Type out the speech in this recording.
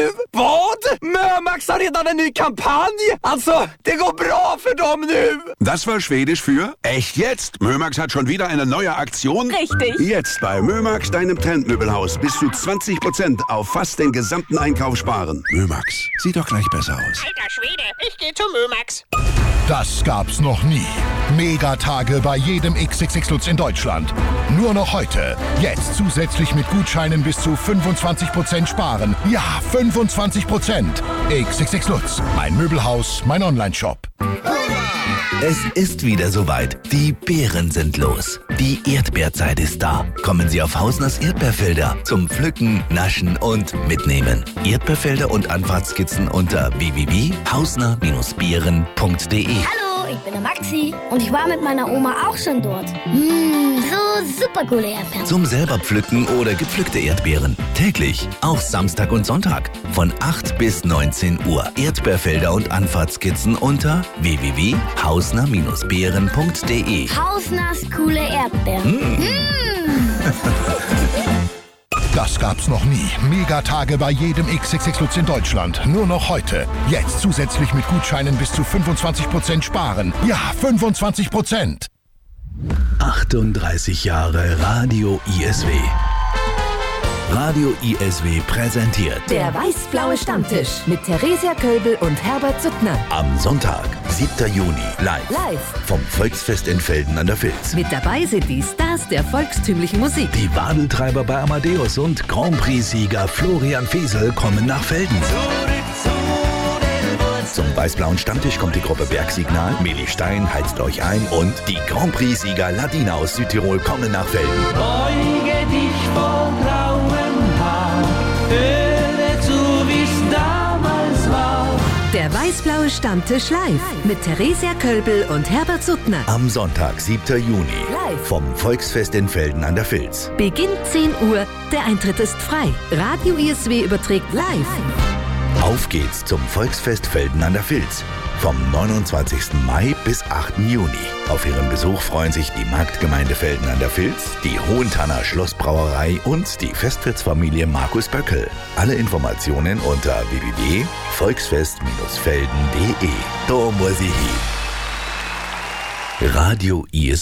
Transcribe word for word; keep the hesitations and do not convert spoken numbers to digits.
nu? Vad? Mömax har redan en ny kampanj. Alltså, det går bra för dem nu. Das war Schwedisch für echt jetzt. Mömax hat schon wieder eine neue Aktion. Richtig. Jetzt bei Mömax, deinem Trendmöbelhaus, bis zu zwanzig Prozent auf fast den gesamten Einkauf sparen. Mömax, sieht doch gleich besser aus. Alter Schwede, ich gehe zu Mömax. Das gab's noch nie. Megatage bei jedem X X X Lutz in Deutschland. Nur noch heute. Jetzt zusätzlich mit Gutscheinen bis zu fünfundzwanzig Prozent sparen. Ja, fünfundzwanzig Prozent. X X X Lutz, mein Möbelhaus, mein Onlineshop. Es ist wieder soweit. Die Beeren sind los. Die Erdbeerzeit ist da. Kommen Sie auf Hausners Erdbeerfelder zum Pflücken, Naschen und Mitnehmen. Erdbeerfelder und Anfahrtskizzen unter w w w punkt hausner Bindestrich beeren punkt de. Hallo, ich bin der Maxi und ich war mit meiner Oma auch schon dort. Mmh, so super coole Erdbeeren. Zum selber pflücken oder gepflückte Erdbeeren. Täglich, auch Samstag und Sonntag. Von acht bis neunzehn Uhr. Erdbeerfelder und Anfahrtskizzen unter w w w punkt hausner Bindestrich beeren punkt de. Hausners coole Erdbeeren. Mmh. Mmh. Das gab's noch nie. Megatage bei jedem X X X Lutz in Deutschland. Nur noch heute. Jetzt zusätzlich mit Gutscheinen bis zu fünfundzwanzig Prozent sparen. Ja, fünfundzwanzig Prozent. achtunddreißig Jahre Radio I S W. Radio I S W präsentiert Der weiß-blaue Stammtisch mit Theresia Kölbel und Herbert Suttner. am Sonntag, siebter Juni, live, Live. vom Volksfest in Velden an der Vils. Mit dabei sind die Stars der volkstümlichen Musik. Die Wadeltreiber bei Amadeus und Grand Prix-Sieger Florian Fesel kommen nach Velden. Zum weiß-blauen Stammtisch kommt die Gruppe Bergsignal, Meli Stein heizt euch ein und die Grand Prix-Sieger Ladina aus Südtirol kommen nach Velden. Beuge dich vor grauem Haar, höre zu, wie's damals war. Der weiß-blaue Stammtisch live mit Theresia Kölbel und Herbert Suttner. Am Sonntag, siebter Juni, Live. vom Volksfest in Velden an der Vils. Beginnt zehn Uhr, der Eintritt ist frei. Radio I S W überträgt live. Auf geht's zum Volksfest Velden an der Vils. Vom neunundzwanzigsten Mai bis achten Juni. Auf ihren Besuch freuen sich die Marktgemeinde Velden an der Vils, die Hohentanner Schlossbrauerei und die Festwirtsfamilie Markus Böckel. Alle Informationen unter w w w punkt volksfest Bindestrich velden punkt de. Da muss ich hin. Radio I S W.